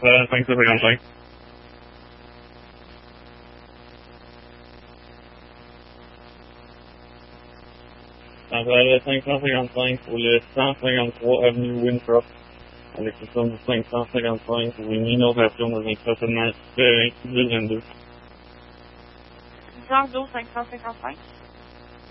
555. Central 555 pour le 153 avenue Winthrop, avec le somme de 555 pour une innovation dans un stationnement 1822. 12 555.